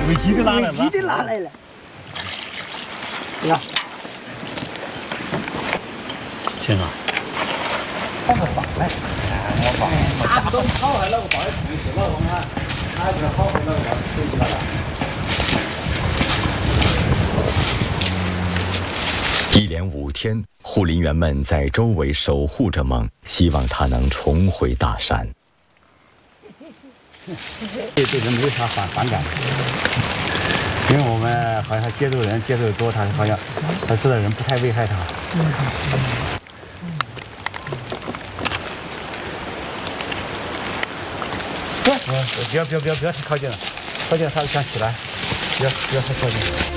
危机的拿来了。呀， 行啊。 放个绑来，我绑。他都跑回那个绑在同时了，我看，他就跑回那个手机了。 一连5天，护林员们在周围守护着梦，希望它能重回大山。 对人没啥反感，因为我们好像接触人接触的多，他好像他知道人不太危害他。不要太靠近了，靠近了他就想起来，不要太靠近。